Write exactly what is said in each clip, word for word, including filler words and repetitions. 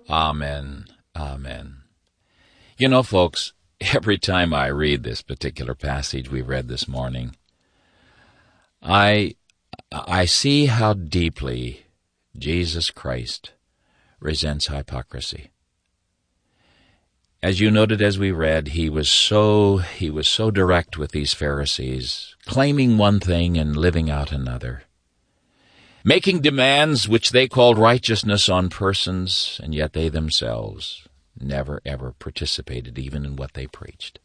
Amen. Amen. You know, folks, every time I read this particular passage we read this morning, I I see how deeply Jesus Christ resents hypocrisy. As you noted as we read, he was so he was so direct with these Pharisees, claiming one thing and living out another, making demands which they called righteousness on persons, and yet they themselves never ever participated even in what they preached.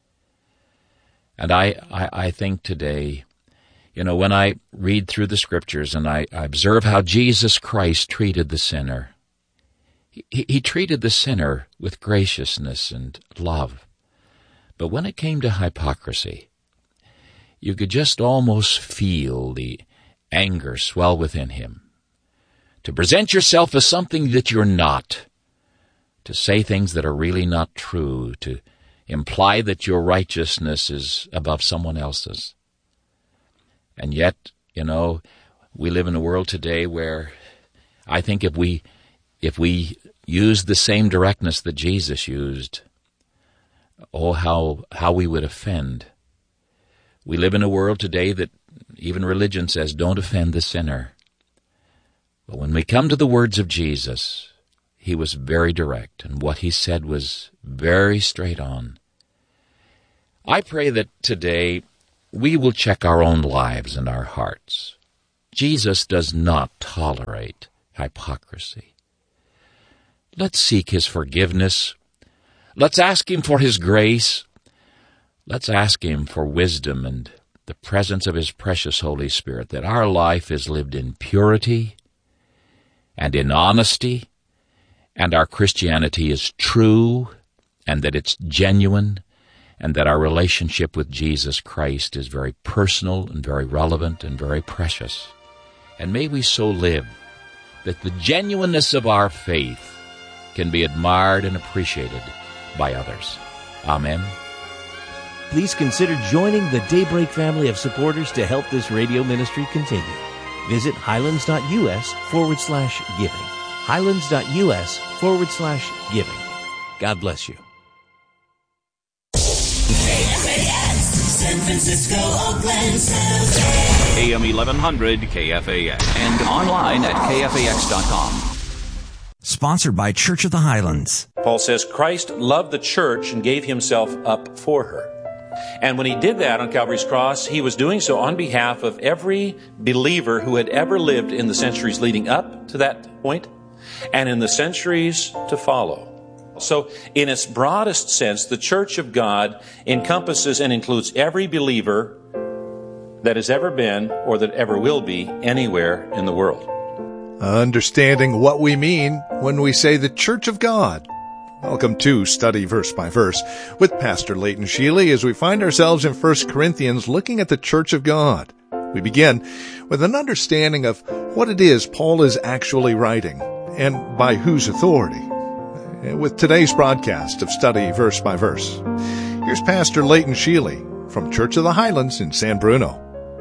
And I, I, I think today, you know, when I read through the Scriptures and I, I observe how Jesus Christ treated the sinner, he, he treated the sinner with graciousness and love. But when it came to hypocrisy, you could just almost feel the anger swell within him. To present yourself as something that you're not, to say things that are really not true, to imply that your righteousness is above someone else's. And yet, you know, we live in a world today where I think if we if we use the same directness that Jesus used, oh, how how we would offend. We live in a world today that even religion says, don't offend the sinner. But when we come to the words of Jesus, he was very direct, and what he said was very straight on. I pray that today we will check our own lives and our hearts. Jesus does not tolerate hypocrisy. Let's seek his forgiveness. Let's ask him for his grace. Let's ask him for wisdom and the presence of his precious Holy Spirit, that our life is lived in purity and in honesty, and our Christianity is true, and that it's genuine, and that our relationship with Jesus Christ is very personal and very relevant and very precious. And may we so live that the genuineness of our faith can be admired and appreciated by others. Amen. Please consider joining the Daybreak family of supporters to help this radio ministry continue. Visit highlands.us forward slash giving. highlands.us forward slash giving. God bless you. K F A X, San Francisco, Oakland, San Jose. A M eleven hundred K F A X and online at K F A X dot com. Sponsored by Church of the Highlands. Paul says Christ loved the church and gave himself up for her. And when he did that on Calvary's cross, he was doing so on behalf of every believer who had ever lived in the centuries leading up to that point and in the centuries to follow. So in its broadest sense, the Church of God encompasses and includes every believer that has ever been or that ever will be anywhere in the world. Understanding what we mean when we say the Church of God. Welcome to Study Verse by Verse with Pastor Leighton Sheely as we find ourselves in First Corinthians looking at the Church of God. We begin with an understanding of what it is Paul is actually writing and by whose authority. With today's broadcast of Study Verse by Verse, here's Pastor Leighton Sheely from Church of the Highlands in San Bruno.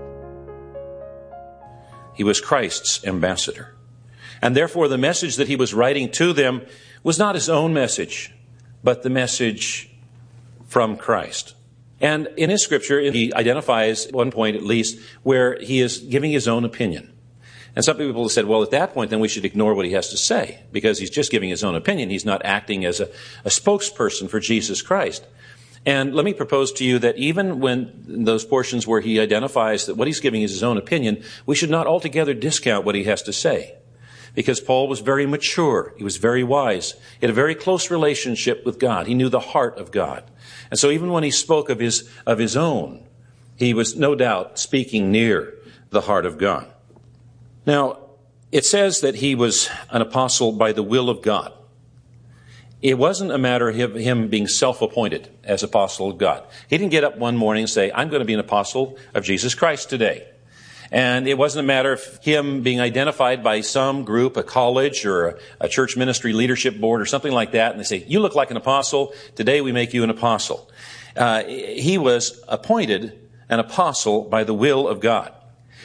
He was Christ's ambassador. And therefore the message that he was writing to them was not his own message, but the message from Christ. And in his scripture, he identifies at one point at least where he is giving his own opinion. And some people have said, well, at that point, then we should ignore what he has to say because he's just giving his own opinion. He's not acting as a, a spokesperson for Jesus Christ. And let me propose to you that even when in those portions where he identifies that what he's giving is his own opinion, we should not altogether discount what he has to say. Because Paul was very mature. He was very wise. He had a very close relationship with God. He knew the heart of God. And so even when he spoke of his, of his own, he was no doubt speaking near the heart of God. Now, it says that he was an apostle by the will of God. It wasn't a matter of him being self-appointed as apostle of God. He didn't get up one morning and say, I'm going to be an apostle of Jesus Christ today. And it wasn't a matter of him being identified by some group, a college or a, a church ministry leadership board or something like that. And they say, you look like an apostle. Today we make you an apostle. Uh, he was appointed an apostle by the will of God.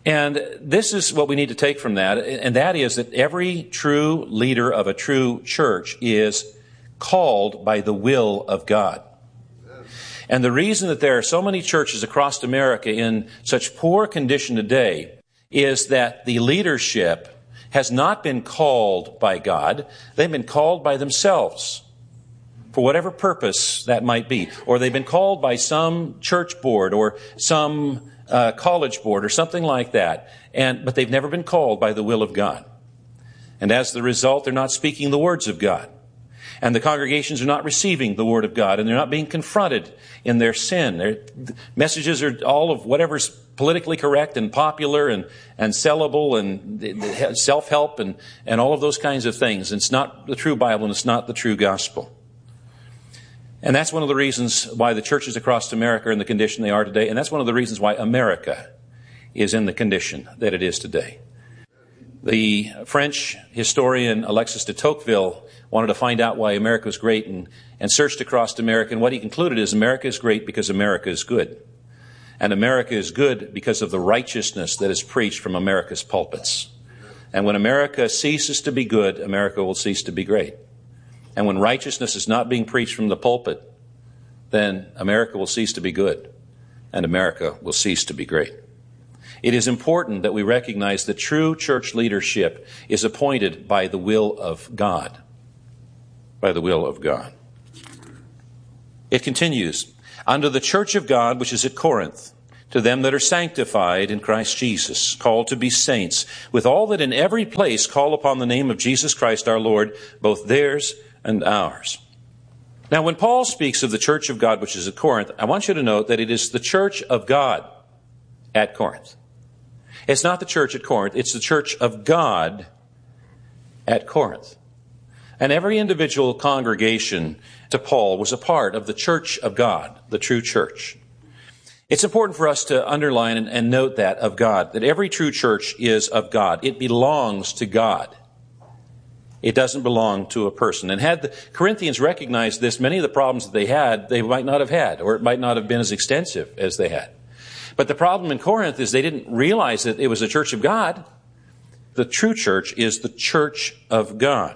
And this is what we need to take from that, and that is that every true leader of a true church is called by the will of God. And the reason that there are so many churches across America in such poor condition today is that the leadership has not been called by God. They've been called by themselves for whatever purpose that might be. Or they've been called by some church board or some uh, college board or something like that. And but they've never been called by the will of God. And as the result, they're not speaking the words of God. And the congregations are not receiving the Word of God, and they're not being confronted in their sin. Their messages are all of whatever's politically correct and popular and, and sellable and self-help and, and all of those kinds of things. And it's not the true Bible, and it's not the true gospel. And that's one of the reasons why the churches across America are in the condition they are today, and that's one of the reasons why America is in the condition that it is today. The French historian Alexis de Tocqueville wanted to find out why America was great and, and searched across America. And what he concluded is America is great because America is good. And America is good because of the righteousness that is preached from America's pulpits. And when America ceases to be good, America will cease to be great. And when righteousness is not being preached from the pulpit, then America will cease to be good. And America will cease to be great. It is important that we recognize that true church leadership is appointed by the will of God. By the will of God. It continues, unto the church of God which is at Corinth, to them that are sanctified in Christ Jesus, called to be saints, with all that in every place call upon the name of Jesus Christ our Lord, both theirs and ours. Now, when Paul speaks of the church of God which is at Corinth, I want you to note that it is the church of God at Corinth. It's not the church at Corinth, it's the church of God at Corinth. And every individual congregation to Paul was a part of the church of God, the true church. It's important for us to underline and, and note that of God, that every true church is of God. It belongs to God. It doesn't belong to a person. And had the Corinthians recognized this, many of the problems that they had, they might not have had, or it might not have been as extensive as they had. But the problem in Corinth is they didn't realize that it was a church of God. The true church is the church of God.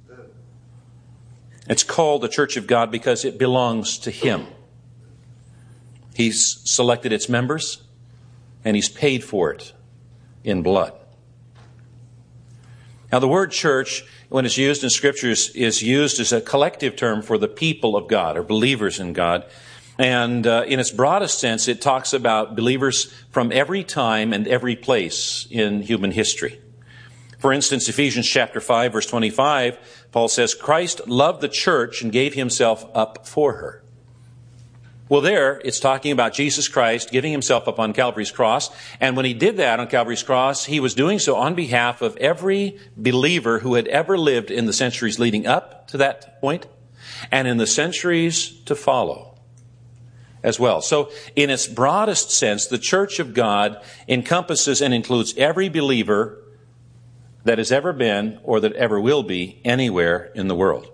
It's called the church of God because it belongs to Him. He's selected its members, and He's paid for it in blood. Now, the word church, when it's used in Scriptures, is used as a collective term for the people of God, or believers in God. And uh, in its broadest sense, it talks about believers from every time and every place in human history. For instance, Ephesians chapter five, verse twenty-five, Paul says, Christ loved the church and gave Himself up for her. Well, there, it's talking about Jesus Christ giving Himself up on Calvary's cross. And when He did that on Calvary's cross, He was doing so on behalf of every believer who had ever lived in the centuries leading up to that point and in the centuries to follow as well. So in its broadest sense, the church of God encompasses and includes every believer that has ever been or that ever will be anywhere in the world.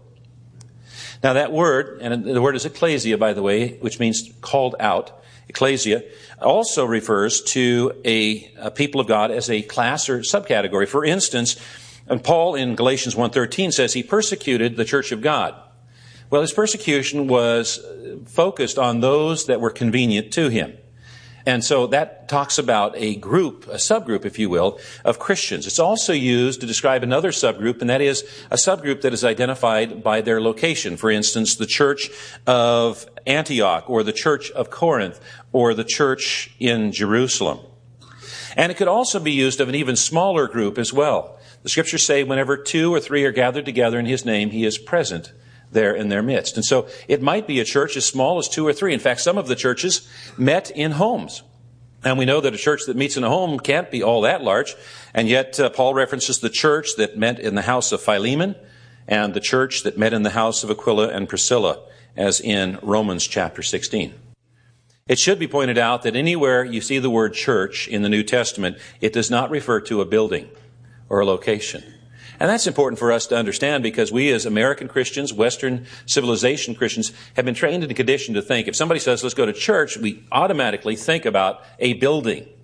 Now that word, and the word is ecclesia, by the way, which means called out, ecclesia, also refers to a, a people of God as a class or subcategory. For instance, and Paul in Galatians one thirteen says he persecuted the church of God. Well, his persecution was focused on those that were convenient to him. And so that talks about a group, a subgroup, if you will, of Christians. It's also used to describe another subgroup, and that is a subgroup that is identified by their location. For instance, the church of Antioch, or the church of Corinth, or the church in Jerusalem. And it could also be used of an even smaller group as well. The Scriptures say whenever two or three are gathered together in His name, He is present there in their midst. And so it might be a church as small as two or three. In fact, some of the churches met in homes. And we know that a church that meets in a home can't be all that large. And yet uh, Paul references the church that met in the house of Philemon and the church that met in the house of Aquila and Priscilla, as in Romans chapter sixteen. It should be pointed out that anywhere you see the word church in the New Testament, it does not refer to a building or a location. And that's important for us to understand, because we as American Christians, Western civilization Christians, have been trained and conditioned to think, if somebody says, let's go to church, we automatically think about a building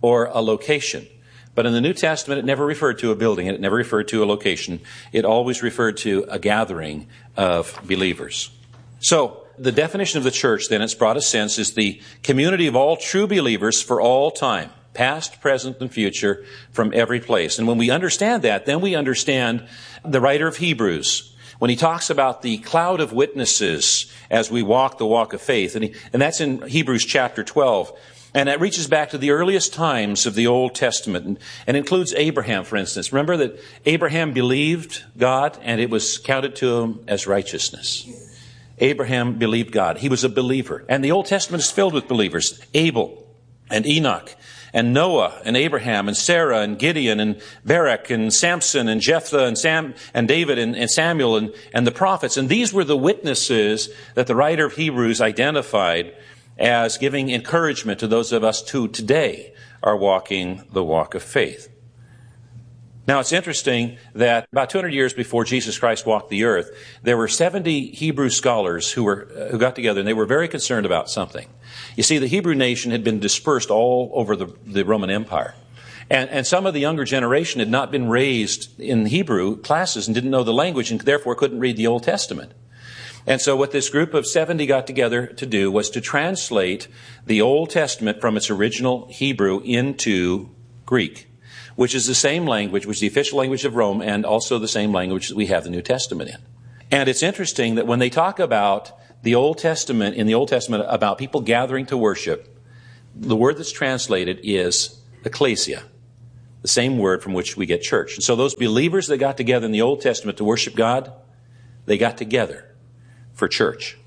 or a location. But in the New Testament, it never referred to a building, and it never referred to a location. It always referred to a gathering of believers. So, the definition of the church, then, its broadest sense, is the community of all true believers for all time, past, present, and future, from every place. And when we understand that, then we understand the writer of Hebrews, when he talks about the cloud of witnesses as we walk the walk of faith. And, he, and that's in Hebrews chapter twelve. And that reaches back to the earliest times of the Old Testament and, and includes Abraham, for instance. Remember that Abraham believed God and it was counted to him as righteousness. Abraham believed God. He was a believer. And the Old Testament is filled with believers. Abel and Enoch and Noah and Abraham and Sarah and Gideon and Barak and Samson and Jephthah and Sam and David and, and Samuel and, and the prophets. And these were the witnesses that the writer of Hebrews identified as giving encouragement to those of us who today are walking the walk of faith. Now, it's interesting that about two hundred years before Jesus Christ walked the earth, there were seventy Hebrew scholars who were uh, who got together, and they were very concerned about something. You see, the Hebrew nation had been dispersed all over the, the Roman Empire. And, and some of the younger generation had not been raised in Hebrew classes and didn't know the language and therefore couldn't read the Old Testament. And so what this group of seventy got together to do was to translate the Old Testament from its original Hebrew into Greek, which is the same language, which is the official language of Rome, and also the same language that we have the New Testament in. And it's interesting that when they talk about the Old Testament, in the Old Testament, about people gathering to worship, the word that's translated is ecclesia, the same word from which we get church. And so those believers that got together in the Old Testament to worship God, they got together for church.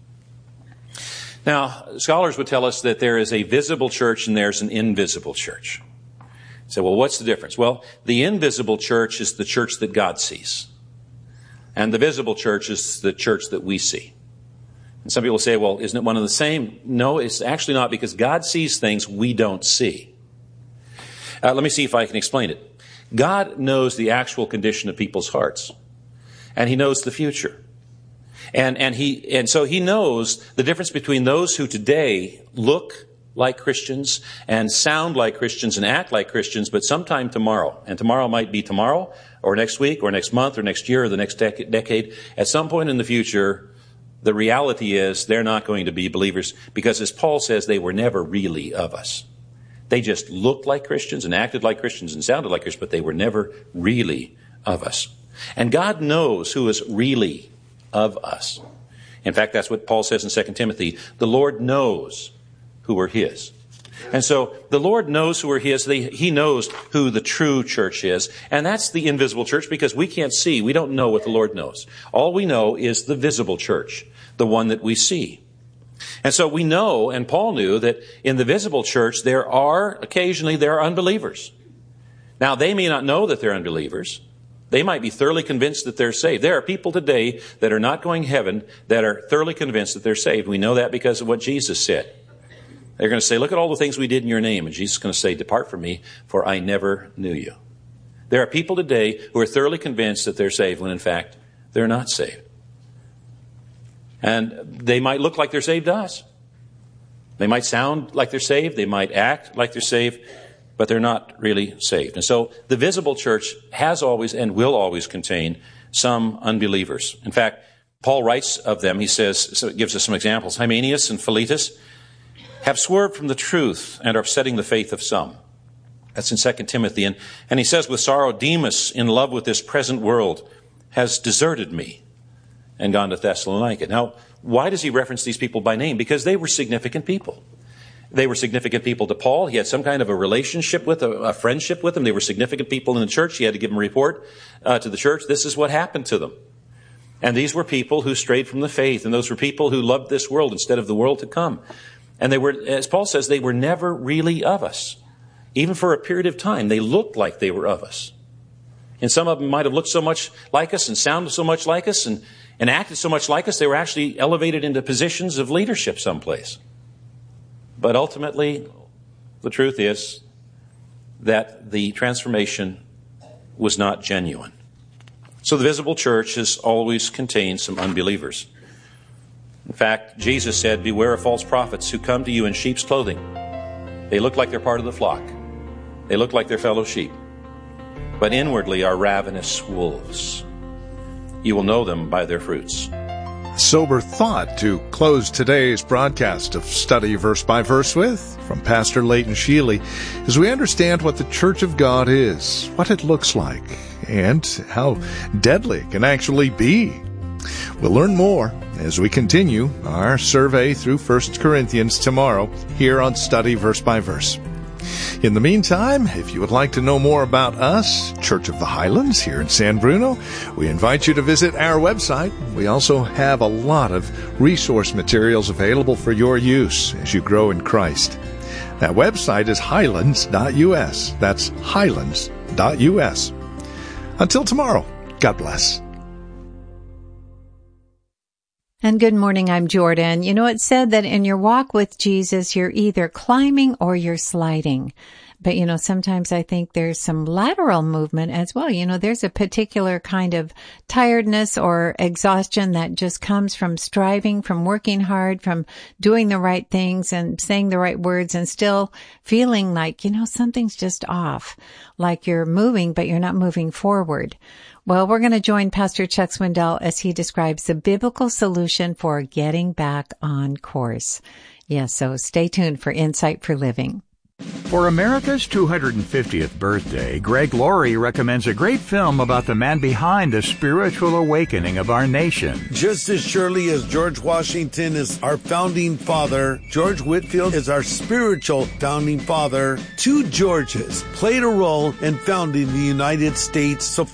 Now, scholars would tell us that there is a visible church and there's an invisible church. So, well, what's the difference? Well, the invisible church is the church that God sees. And the visible church is the church that we see. And some people say, well, isn't it one and the same? No, it's actually not, because God sees things we don't see. Uh, let me see if I can explain it. God knows the actual condition of people's hearts. And He knows the future. And, and he, and so He knows the difference between those who today look like Christians and sound like Christians and act like Christians, but sometime tomorrow, and tomorrow might be tomorrow or next week or next month or next year or the next dec- decade, at some point in the future, the reality is they're not going to be believers, because as Paul says, they were never really of us. They just looked like Christians and acted like Christians and sounded like Christians, but they were never really of us. And God knows who is really of us. In fact, that's what Paul says in Second Timothy. The Lord knows who are His. And so the Lord knows who are His. He knows who the true church is. And that's the invisible church, because we can't see. We don't know what the Lord knows. All we know is the visible church, the one that we see. And so we know, and Paul knew, that in the visible church there are, occasionally, there are unbelievers. Now, they may not know that they're unbelievers. They might be thoroughly convinced that they're saved. There are people today that are not going to heaven that are thoroughly convinced that they're saved. We know that because of what Jesus said. They're going to say, look at all the things we did in your name. And Jesus is going to say, depart from me, for I never knew you. There are people today who are thoroughly convinced that they're saved when in fact they're not saved. And they might look like they're saved to us. They might sound like they're saved. They might act like they're saved, but they're not really saved. And so the visible church has always and will always contain some unbelievers. In fact, Paul writes of them. He says, so it gives us some examples. Hymenaeus and Philetus have swerved from the truth and are upsetting the faith of some. That's in Second Timothy. And, and he says, with sorrow, Demas, in love with this present world, has deserted me and gone to Thessalonica. Now, why does he reference these people by name? Because they were significant people. They were significant people to Paul. He had some kind of a relationship with, a, a friendship with them. They were significant people in the church. He had to give them a report uh, to the church. This is what happened to them. And these were people who strayed from the faith. And those were people who loved this world instead of the world to come. And they were, as Paul says, they were never really of us. Even for a period of time, they looked like they were of us. And some of them might have looked so much like us and sounded so much like us and, and acted so much like us, they were actually elevated into positions of leadership someplace. But ultimately, the truth is that the transformation was not genuine. So the visible church has always contained some unbelievers. In fact, Jesus said, beware of false prophets who come to you in sheep's clothing. They look like they're part of the flock, They look like their fellow sheep, but inwardly are ravenous wolves. You will know them by their fruits. Sober thought to close today's broadcast of Study Verse by Verse with from Pastor Leighton Sheely as we understand what the Church of God is, what it looks like, and how deadly it can actually be. We'll learn more as we continue our survey through First Corinthians tomorrow here on Study Verse by Verse. In the meantime, if you would like to know more about us, Church of the Highlands here in San Bruno, we invite you to visit our website. We also have a lot of resource materials available for your use as you grow in Christ. That website is highlands dot U S. That's highlands dot U S. Until tomorrow, God bless. And good morning, I'm Jordan. You know, it's said that in your walk with Jesus, you're either climbing or you're sliding. But, you know, sometimes I think there's some lateral movement as well. You know, there's a particular kind of tiredness or exhaustion that just comes from striving, from working hard, from doing the right things and saying the right words and still feeling like, you know, something's just off, like you're moving, but you're not moving forward. Well, we're going to join Pastor Chuck Swindoll as he describes the biblical solution for getting back on course. Yes, so stay tuned for Insight for Living. For America's two hundred fiftieth birthday, Greg Laurie recommends a great film about the man behind the spiritual awakening of our nation. Just as surely as George Washington is our founding father, George Whitefield is our spiritual founding father. Two Georges played a role in founding the United States. So